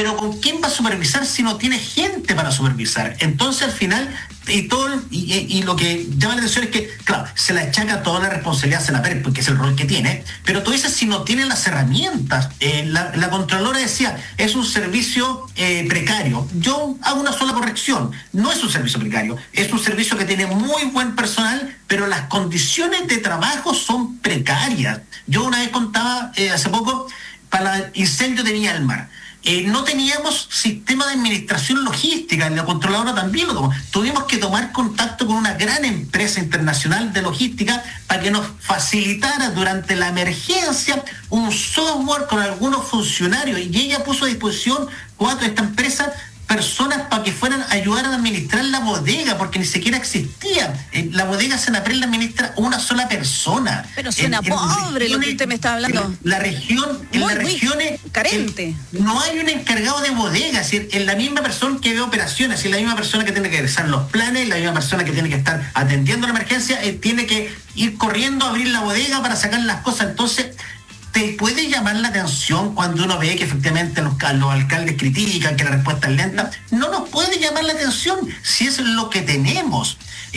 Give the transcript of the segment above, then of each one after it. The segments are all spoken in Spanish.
pero ¿con quién va a supervisar si no tiene gente para supervisar? Entonces al final, y lo que llama la atención es que, claro, se le achaca toda la responsabilidad a Senapred, porque es el rol que tiene, pero tú dices, si no tiene las herramientas, la Contralora decía, es un servicio precario. Yo hago una sola corrección, no es un servicio precario, es un servicio que tiene muy buen personal, pero las condiciones de trabajo son precarias. Yo una vez contaba hace poco, para el incendio de Viña del Mar, no teníamos sistema de administración logística, en la Controladora también lo tomó. Tuvimos que tomar contacto con una gran empresa internacional de logística para que nos facilitara durante la emergencia un software con algunos funcionarios, y ella puso a disposición 4 de esta empresa personas para que fueran a ayudar a administrar la bodega, porque ni siquiera existía. La bodega Senapred la administra una sola persona. Pero suena pobre lo que usted me está hablando. En las regiones carente. No hay un encargado de bodega, es decir, es la misma persona que ve operaciones, es la misma persona que tiene que realizar los planes, la misma persona que tiene que estar atendiendo la emergencia, tiene que ir corriendo a abrir la bodega para sacar las cosas. Entonces, te puede llamar la atención cuando uno ve que efectivamente los alcaldes critican que la respuesta es lenta. No nos puede llamar la atención si es lo que tenemos,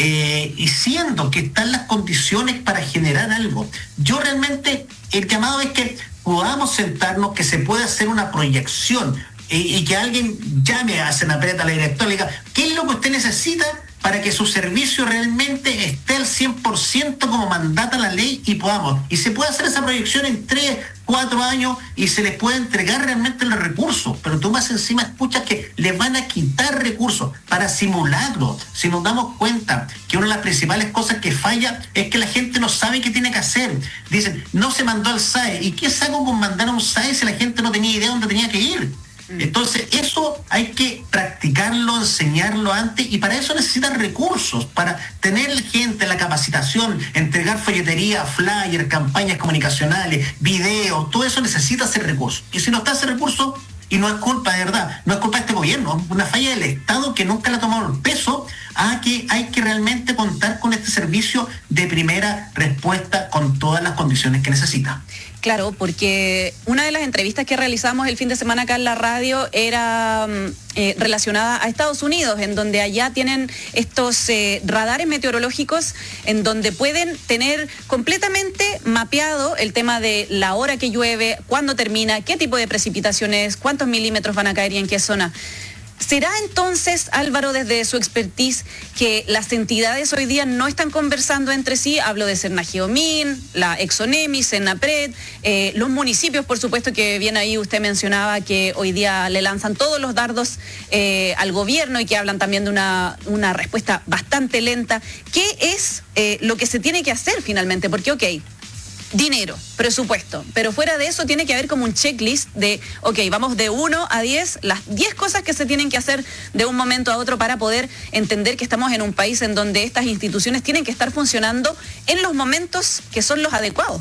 y siendo que están las condiciones para generar algo. Yo realmente, el llamado es que podamos sentarnos, que se pueda hacer una proyección, y que alguien llame a Senapred, a la directora, y diga, ¿qué es lo que usted necesita para que su servicio realmente esté al 100% como mandata la ley y se puede hacer esa proyección en 3, 4 años y se les puede entregar realmente los recursos? Pero tú más encima escuchas que les van a quitar recursos para simularlo. Si nos damos cuenta que una de las principales cosas que falla es que la gente no sabe qué tiene que hacer. Dicen, no se mandó al SAE. ¿Y qué saco con mandar a un SAE si la gente no tenía idea de dónde tenía que ir? Entonces eso hay que practicarlo, enseñarlo antes, y para eso necesitan recursos, para tener gente, la capacitación, entregar folletería, flyer, campañas comunicacionales, videos, todo eso necesita ese recurso. Y si no está ese recurso, y no es culpa de verdad, no es culpa de este gobierno, una falla del Estado que nunca le ha tomado el peso a que hay que realmente contar con este servicio de primera respuesta con todas las condiciones que necesita. Claro, porque una de las entrevistas que realizamos el fin de semana acá en la radio era relacionada a Estados Unidos, en donde allá tienen estos radares meteorológicos en donde pueden tener completamente mapeado el tema de la hora que llueve, cuándo termina, qué tipo de precipitaciones, cuántos milímetros van a caer y en qué zona. ¿Será entonces, Álvaro, desde su expertise, que las entidades hoy día no están conversando entre sí? Hablo de Sernageomín, la Exonemi, Senapred, los municipios, por supuesto, que bien ahí usted mencionaba que hoy día le lanzan todos los dardos al gobierno y que hablan también de una respuesta bastante lenta. ¿Qué es lo que se tiene que hacer finalmente? Porque, ok, dinero, presupuesto, pero fuera de eso tiene que haber como un checklist de, ok, vamos de 1 a 10, las 10 cosas que se tienen que hacer de un momento a otro para poder entender que estamos en un país en donde estas instituciones tienen que estar funcionando en los momentos que son los adecuados.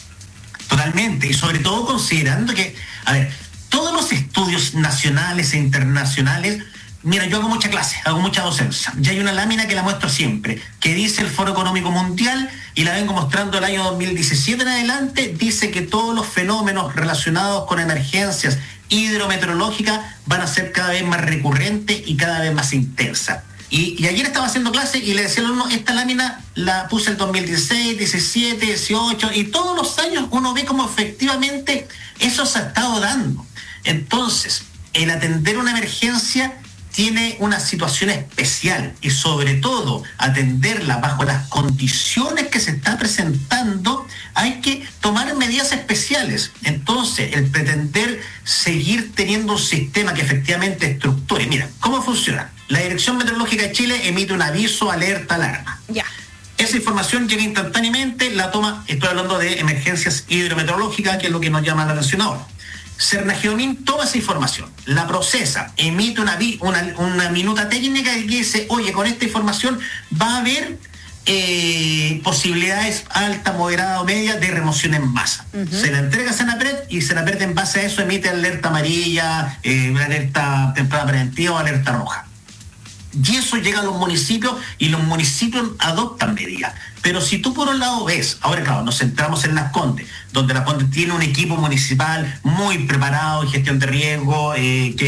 Totalmente, y sobre todo considerando que, a ver, todos los estudios nacionales e internacionales. Mira, yo hago mucha clase, hago mucha docencia. Ya hay una lámina que la muestro siempre, que dice el Foro Económico Mundial, y la vengo mostrando el año 2017 en adelante, dice que todos los fenómenos relacionados con emergencias hidrometeorológicas van a ser cada vez más recurrentes y cada vez más intensas. Y ayer estaba haciendo clase y le decía al alumno, esta lámina la puse el 2016, 17, 18, y todos los años uno ve cómo efectivamente eso se ha estado dando. Entonces, el atender una emergencia tiene una situación especial, y sobre todo atenderla bajo las condiciones que se está presentando, hay que tomar medidas especiales. Entonces, el pretender seguir teniendo un sistema que efectivamente estructure, mira, ¿cómo funciona? La Dirección Meteorológica de Chile emite un aviso, alerta, alarma. Ya. Esa información llega instantáneamente, la toma, estoy hablando de emergencias hidrometeorológicas, que es lo que nos llama la atención ahora. Sernageomín toma esa información, la procesa, emite una minuta técnica que dice, oye, con esta información va a haber posibilidades alta, moderada o media de remoción en masa. Se la entrega a Senapred y Senapred en base a eso emite alerta amarilla, alerta temprana preventiva o alerta roja. Y eso llega a los municipios y los municipios adoptan medidas. Pero si tú por un lado ves, ahora claro, nos centramos en Las Condes, donde Las Condes tiene un equipo municipal muy preparado en gestión de riesgo, que